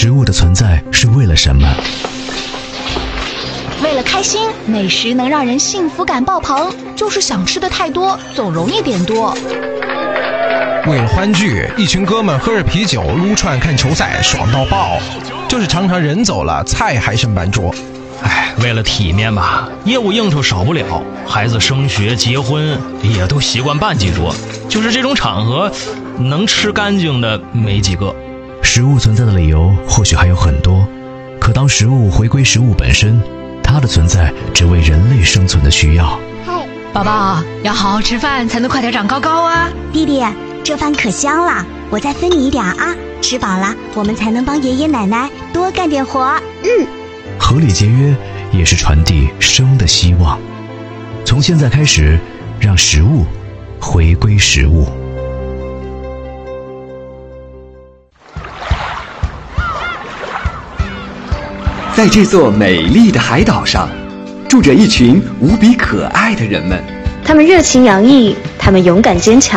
食物的存在是为了什么？ 为了开心，美食能让人幸福感爆棚，就是想吃的太多，总容易点多。 为了欢聚，一群哥们喝着啤酒撸串看球赛，爽到爆，就是常常人走了，菜还剩半桌。 为了体面吧，业务应酬少不了，孩子升学结婚也都习惯办几桌，就是这种场合能吃干净的没几个。 食物存在的理由或许还有很多，可当食物回归食物本身，它的存在只为人类生存的需要。 宝宝要好好吃饭，才能快点长高高啊！ 弟弟，这饭可香了，我再分你一点啊！吃饱了，我们才能帮爷爷奶奶多干点活。 合理节约也是传递生的希望。从现在开始，让食物回归食物。 在这座美丽的海岛上，住着一群无比可爱的人们。 他们热情洋溢，他们勇敢坚强。